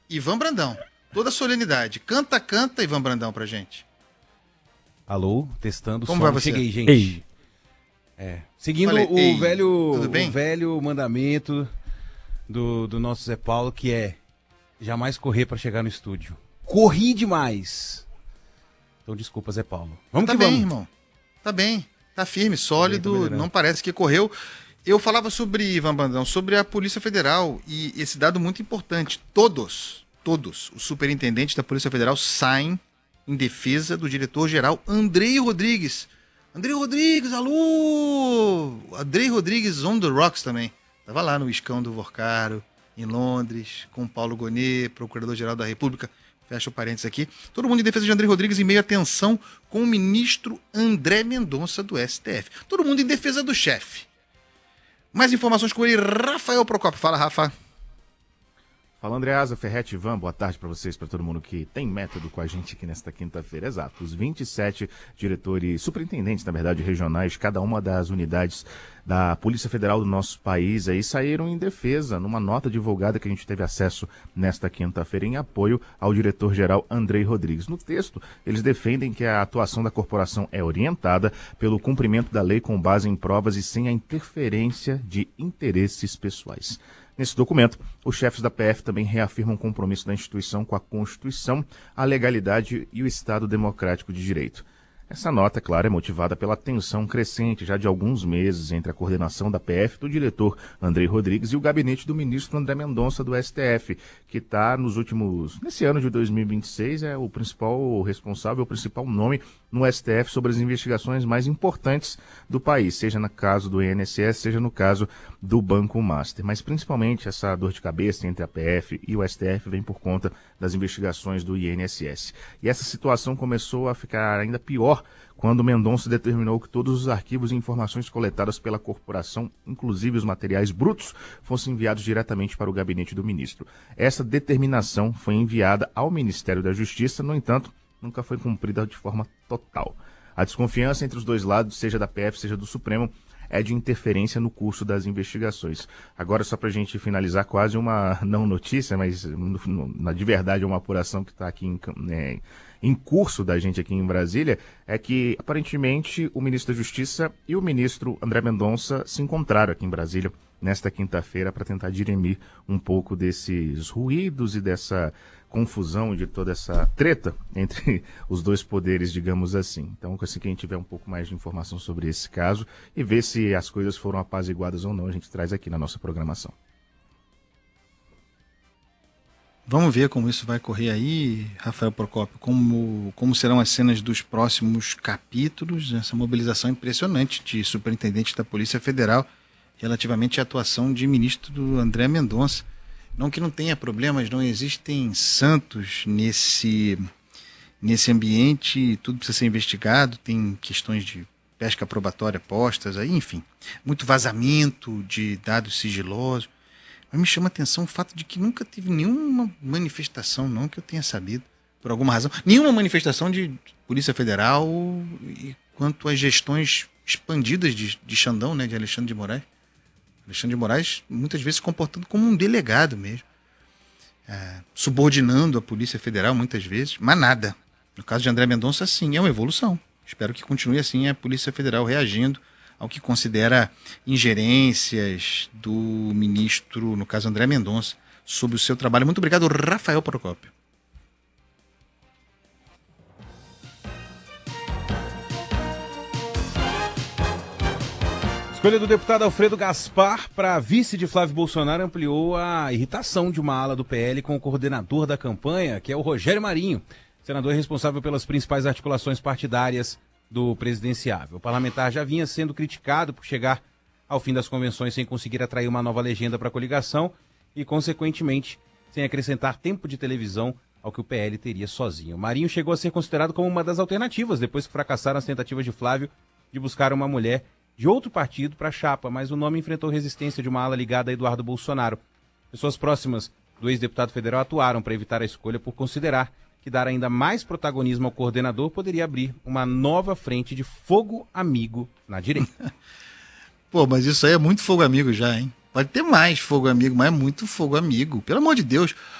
Ivan Brandão. Toda a solenidade. Canta, Ivan Brandão, pra gente. Alô, testando o som. Como vai você? Cheguei, gente. Ei. Seguindo Falei, ei, tudo o bem? velho mandamento do nosso Zé Paulo, que é jamais correr pra chegar no estúdio. Corri demais. Então desculpa, Zé Paulo. Vamos Tá que bem, vamos. irmão. Tá bem. Tá firme, sólido, melhorando. não parece que correu. Eu falava sobre, Ivan Brandão, sobre a Polícia Federal e esse dado muito importante. Todos, os superintendentes da Polícia Federal saem em defesa do diretor-geral Andrei Rodrigues. Andrei Rodrigues, alô! Andrei Rodrigues on the rocks também. Tava lá no Iscão do Vorcaro, em Londres, com Paulo Gonet, Procurador-Geral da República. Fecha o parênteses aqui. Todo mundo em defesa de Andrei Rodrigues em meio à tensão com o ministro André Mendonça do STF. Todo mundo em defesa do chefe. Mais informações com ele, Rafael Procópio. Fala, Rafa. Fala, Andreasa, Ferretti, Ivan, boa tarde para vocês, para todo mundo que tem método com a gente aqui nesta quinta-feira. Exato, os 27 diretores, superintendentes, na verdade, regionais, cada uma das unidades da Polícia Federal do nosso país aí saíram em defesa, numa nota divulgada que a gente teve acesso nesta quinta-feira, em apoio ao diretor-geral Andrei Rodrigues. No texto, eles defendem que a atuação da corporação é orientada pelo cumprimento da lei com base em provas e sem a interferência de interesses pessoais. Nesse documento, os chefes da PF também reafirmam o compromisso da instituição com a Constituição, a legalidade e o Estado democrático de direito. Essa nota, claro, é motivada pela tensão crescente já de alguns meses entre a coordenação da PF do diretor Andrei Rodrigues e o gabinete do ministro André Mendonça do STF, que está nesse ano de 2026, é o principal responsável, o principal nome no STF sobre as investigações mais importantes do país, seja no caso do INSS, seja no caso do Banco Master. Mas principalmente essa dor de cabeça entre a PF e o STF vem por conta das investigações do INSS. E essa situação começou a ficar ainda pior quando Mendonça determinou que todos os arquivos e informações coletadas pela corporação, inclusive os materiais brutos, fossem enviados diretamente para o gabinete do ministro. Essa determinação foi enviada ao Ministério da Justiça, no entanto, nunca foi cumprida de forma total. A desconfiança entre os dois lados, seja da PF, seja do Supremo, é de interferência no curso das investigações. Agora, só para a gente finalizar, quase uma não notícia, mas de verdade é uma apuração que está aqui em curso da gente aqui em Brasília, é que aparentemente o ministro da Justiça e o ministro André Mendonça se encontraram aqui em Brasília nesta quinta-feira para tentar dirimir um pouco desses ruídos e dessa confusão, de toda essa treta entre os dois poderes, digamos assim. Então, assim que a gente tiver um pouco mais de informação sobre esse caso e ver se as coisas foram apaziguadas ou não, a gente traz aqui na nossa programação. Vamos ver como isso vai correr aí, Rafael Procópio, como serão as cenas dos próximos capítulos, essa mobilização impressionante de superintendente da Polícia Federal relativamente à atuação de ministro André Mendonça. Não que não tenha problemas, não existem santos nesse ambiente, tudo precisa ser investigado, tem questões de pesca probatória postas, aí, enfim, muito vazamento de dados sigilosos. Mas me chama a atenção o fato de que nunca teve nenhuma manifestação, não que eu tenha sabido, por alguma razão, nenhuma manifestação de Polícia Federal quanto às gestões expandidas de Xandão, né, de Alexandre de Moraes. Alexandre de Moraes muitas vezes se comportando como um delegado mesmo, subordinando a Polícia Federal muitas vezes, mas nada. No caso de André Mendonça, sim, é uma evolução. Espero que continue assim a Polícia Federal reagindo ao que considera ingerências do ministro, no caso André Mendonça, sobre o seu trabalho. Muito obrigado, Rafael Procópio. A escolha do deputado Alfredo Gaspar para vice de Flávio Bolsonaro ampliou a irritação de uma ala do PL com o coordenador da campanha, que é o Rogério Marinho, senador responsável pelas principais articulações partidárias do presidenciável. O parlamentar já vinha sendo criticado por chegar ao fim das convenções sem conseguir atrair uma nova legenda para a coligação e, consequentemente, sem acrescentar tempo de televisão ao que o PL teria sozinho. Marinho chegou a ser considerado como uma das alternativas depois que fracassaram as tentativas de Flávio de buscar uma mulher de outro partido para a chapa, mas o nome enfrentou resistência de uma ala ligada a Eduardo Bolsonaro. Pessoas próximas do ex-deputado federal atuaram para evitar a escolha por considerar que dar ainda mais protagonismo ao coordenador poderia abrir uma nova frente de fogo amigo na direita. Pô, mas isso aí é muito fogo amigo já, hein? Pode ter mais fogo amigo, mas é muito fogo amigo. Pelo amor de Deus,